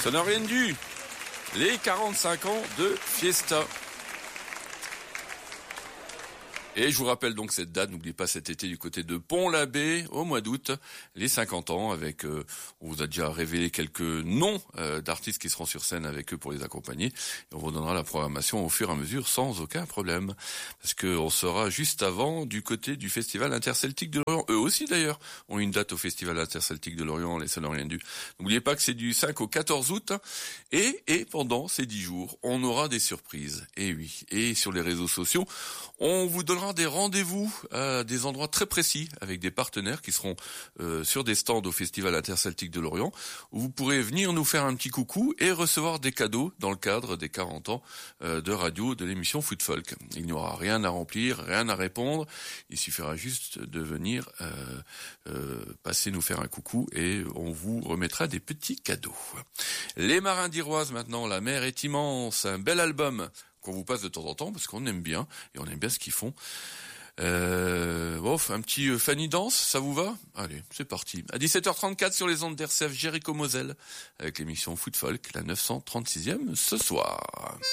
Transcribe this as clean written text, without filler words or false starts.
Ça n'a rien dû. Les 45 ans de Fiesta. Et je vous rappelle donc cette date, n'oubliez pas cet été du côté de Pont-l'Abbé, au mois d'août, les 50 ans, avec, on vous a déjà révélé quelques noms d'artistes qui seront sur scène avec eux pour les accompagner. Et on vous donnera la programmation au fur et à mesure sans aucun problème. Parce qu'on sera juste avant du côté du Festival Interceltique de Lorient. Eux aussi d'ailleurs ont une date au Festival Interceltique de Lorient, les Sonoriens. N'oubliez pas que c'est du 5 au 14 août. Et pendant ces 10 jours, on aura des surprises. Et oui, et sur les réseaux sociaux, on vous donnera des rendez-vous à des endroits très précis avec des partenaires qui seront sur des stands au Festival Interceltique de Lorient où vous pourrez venir nous faire un petit coucou et recevoir des cadeaux dans le cadre des 40 ans de radio de l'émission Foot Folk. Il n'y aura rien à remplir, rien à répondre. Il suffira juste de venir passer nous faire un coucou et on vous remettra des petits cadeaux. Les Marins d'Iroise maintenant, la mer est immense, un bel album qu'on vous passe de temps en temps parce qu'on aime bien et on aime bien ce qu'ils font. Un petit Fanny Dance, ça vous va? Allez, c'est parti. À 17h34 sur les ondes d'RCF Jéricho Moselle avec l'émission Foot Folk, la 936e ce soir.